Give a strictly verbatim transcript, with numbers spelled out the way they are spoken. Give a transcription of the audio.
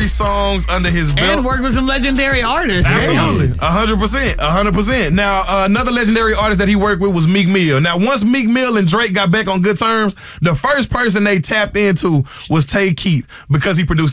songs under his belt. And worked with some legendary artists. Absolutely. A hundred percent. A hundred percent. Now, uh, another legendary artist that he worked with was Meek Mill. Now, once Meek Mill and Drake got back on good terms, the first person they tapped into was Tay Keith because he produced